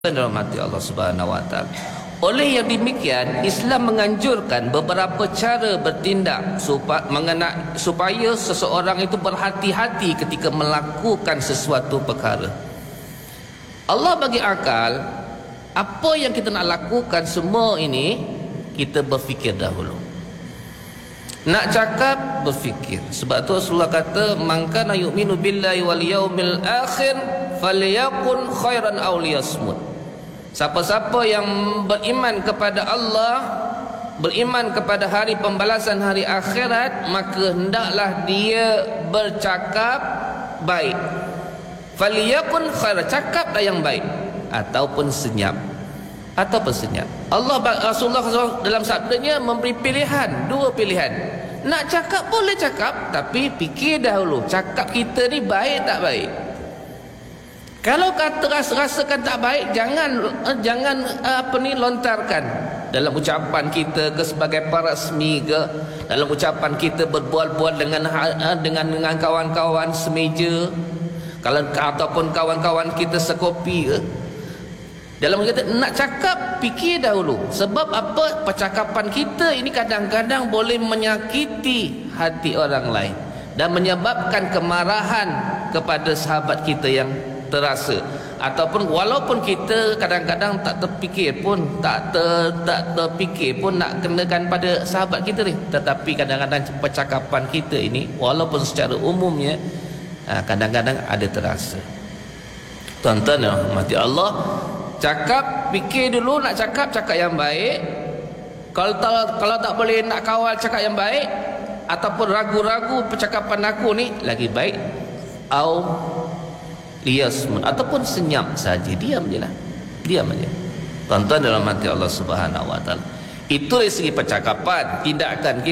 dalam hati Allah Subhanahu wa taala. Oleh yang demikian, Islam menganjurkan beberapa cara bertindak supaya seseorang itu berhati-hati ketika melakukan sesuatu perkara. Allah bagi akal, apa yang kita nak lakukan semua ini kita berfikir dahulu. Nak cakap, berfikir. Sebab tu Rasulullah kata, "Man kana yu'minu billahi wal yaumil akhir falyakun khairan aw liyasmut." Siapa-siapa yang beriman kepada Allah, beriman kepada hari pembalasan hari akhirat, maka hendaklah dia bercakap baik. Falyakun khairan, cakaplah yang baik, ataupun senyap. Rasulullah dalam sabdanya memberi pilihan, dua pilihan. Nak cakap boleh cakap, tapi fikir dahulu cakap kita ni baik tak baik. Kalau kata rasakan tak baik, jangan lontarkan dalam ucapan kita ke sebagai parasmi ke, dalam ucapan kita berbual-bual dengan kawan-kawan semeja, ataupun kawan-kawan kita sekopi ke. Dalam kita nak cakap, fikir dahulu. Sebab apa? Percakapan kita ini kadang-kadang boleh menyakiti hati orang lain dan menyebabkan kemarahan kepada sahabat kita yang terasa, ataupun walaupun kita kadang-kadang tak terfikir pun nak kenakan pada sahabat kita ni, tetapi kadang-kadang percakapan kita ini walaupun secara umumnya kadang-kadang ada terasa. Tuan-tuan yang rahmati Allah, cakap, fikir dulu, nak cakap yang baik. Kalau tak boleh nak kawal cakap yang baik, ataupun ragu-ragu percakapan aku ni, lagi baik liyasmun, ataupun senyap saja, diam je. Tuan-tuan dalam hati Allah Subhanahu wa taala. Itu dari segi percakapan. Tindakan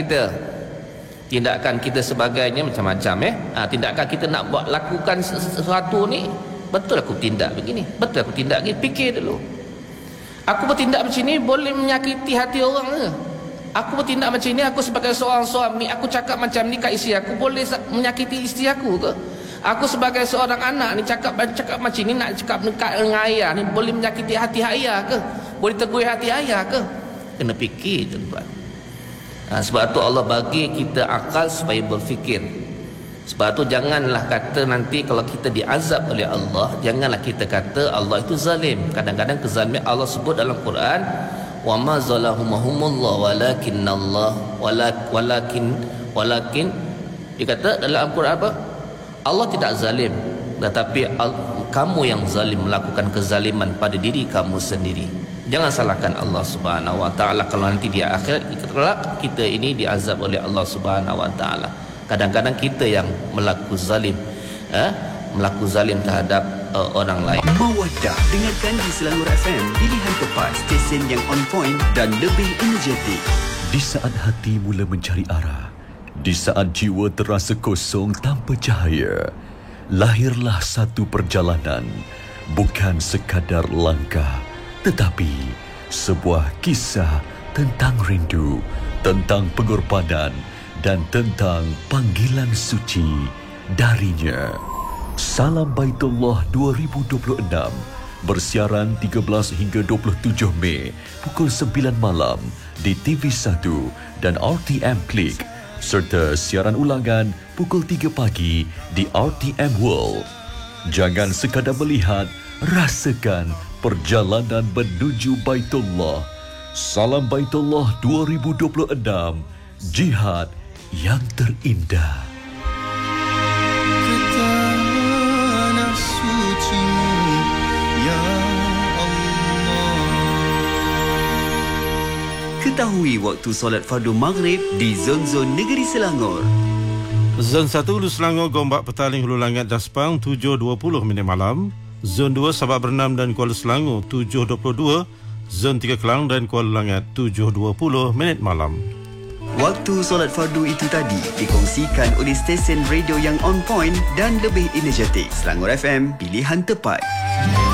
kita sebagainya macam-macam tindakan kita nak buat lakukan sesuatu ni, betul aku tindak begini, betul aku tindak begini, fikir dulu. Aku bertindak macam ni boleh menyakiti hati orang ke? Aku bertindak macam ni, aku sebagai seorang suami, aku cakap macam ni kat isteri aku, boleh menyakiti isteri aku ke? Aku sebagai seorang anak ni cakap macam ni, nak cakap dekat dengan ayah ni, boleh menyakiti hati ayah ke? Boleh tegur hati ayah ke? Kena fikir, tuan-tuan. Sebab tu Allah bagi kita akal supaya berfikir. Sebab tu janganlah kata nanti kalau kita diazab oleh Allah, janganlah kita kata Allah itu zalim. Kadang-kadang kezaliman Allah sebut dalam Quran, wa ma zalahumullah walakin dia kata dalam Al-Quran apa? Allah tidak zalim, tetapi kamu yang zalim melakukan kezaliman pada diri kamu sendiri. Jangan salahkan Allah Subhanahu wa taala kalau nanti di akhirat kita ini diazab oleh Allah Subhanahu wa taala. Kadang-kadang kita yang melaku zalim terhadap orang lain. Mawaddah, dengarkan di Selangor FM, pilihan tepat, stesen yang on point dan lebih energetik. Di saat hati mula mencari arah, di saat jiwa terasa kosong tanpa cahaya, lahirlah satu perjalanan, bukan sekadar langkah, tetapi sebuah kisah tentang rindu, tentang pengorbanan, dan tentang panggilan suci darinya. Salam Baitullah 2026 bersiaran 13 hingga 27 Mei pukul 9 malam di TV1 dan RTM Klik, serta siaran ulangan pukul 3 pagi di RTM World. Jangan sekadar melihat, rasakan perjalanan menuju Baitullah. Salam Baitullah 2026, jihad yang terindah. Tanah suci ya Allah. Ketahui waktu solat fardu maghrib di zon-zon negeri Selangor. Zon 1 Hulu Selangor, Gombak, Petaling, Hulu Langat, Jaspang 7.20 minit malam. Zon 2 Sabak Bernam dan Kuala Selangor 7.22. Zon 3 Kelang dan Kuala Langat 7.20 minit malam. Waktu solat fardu itu tadi dikongsikan oleh stesen radio yang on point dan lebih energetik. Selangor FM, pilihan tepat.